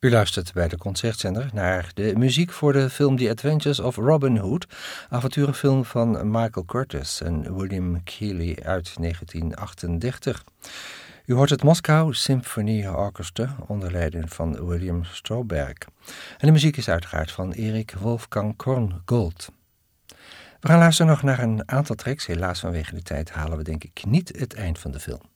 U luistert bij de Concertzender naar de muziek voor de film The Adventures of Robin Hood, avonturenfilm van Michael Curtiz en William Keighley uit 1938. U hoort het Moscow Symphony Orchestra onder leiding van William Stroberg. En de muziek is uiteraard van Erik Wolfgang Korngold. We gaan luisteren nog naar een aantal tracks. Helaas vanwege de tijd halen we denk ik niet het eind van de film.